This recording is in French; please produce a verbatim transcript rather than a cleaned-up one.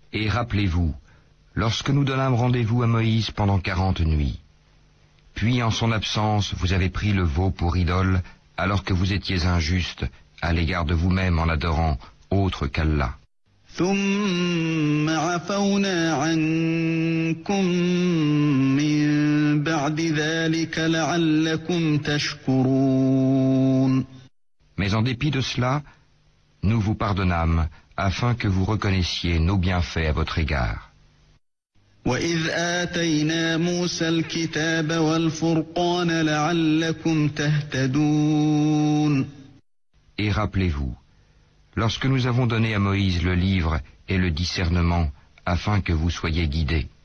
Et rappelez-vous, lorsque nous donnâmes rendez-vous à Moïse pendant quarante nuits, puis en son absence vous avez pris le veau pour idole, alors que vous étiez injuste à l'égard de vous-même en adorant autre qu'Allah. ثم عفونا عنكم من بعد ذلك لعلكم تشكرون. Mais en dépit de cela, nous vous pardonnâmes afin que vous reconnaissiez nos bienfaits à votre égard. وإذ آتينا موسى الكتاب والفرقان لعلكم تهتدون. Et rappelez-vous, lorsque nous avons donné à Moïse le livre et le discernement afin que vous soyez guidés.